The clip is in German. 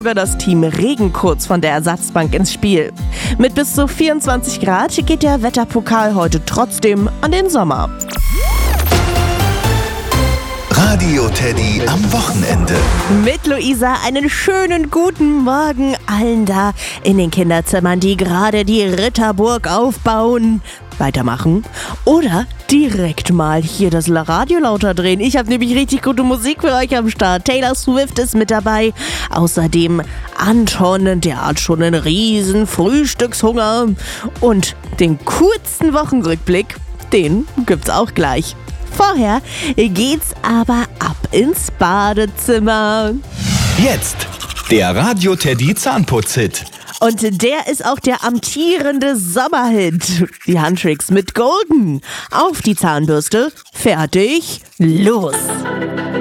Das Team Regen kurz von der Ersatzbank ins Spiel. Mit bis zu 24 Grad geht der Wetterpokal heute trotzdem an den Sommer. Radio Teddy am Wochenende. Mit Luisa einen schönen guten Morgen allen da in den Kinderzimmern, die gerade die Ritterburg aufbauen. Weitermachen oder direkt mal hier das Radio lauter drehen. Ich habe nämlich richtig gute Musik für euch am Start. Taylor Swift ist mit dabei. Außerdem Anton, der hat schon einen riesen Frühstückshunger. Und den kurzen Wochenrückblick, den gibt's auch gleich. Vorher geht's aber ab ins Badezimmer. Jetzt der Radio Teddy Zahnputz-Hit. Und der ist auch der amtierende Sommerhit. Die Handtricks mit Golden. Auf die Zahnbürste. Fertig. Los.